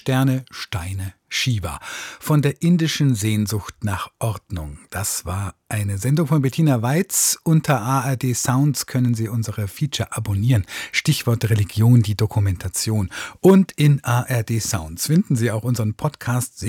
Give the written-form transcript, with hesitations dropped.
Sterne, Steine, Shiva. Von der indischen Sehnsucht nach Ordnung. Das war eine Sendung von Bettina Weiz. Unter ARD Sounds können Sie unsere Feature abonnieren. Stichwort Religion, die Dokumentation. Und in ARD Sounds finden Sie auch unseren Podcast